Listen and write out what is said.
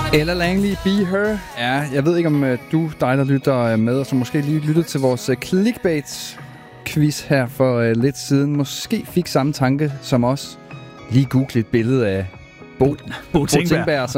Ella Langley, Be Her. Ja, jeg ved ikke, om dig, der lytter med, og som måske lige lyttede til vores clickbait-quiz her for lidt siden, måske fik samme tanke som os. Lige google et billede af Bo Tingberg,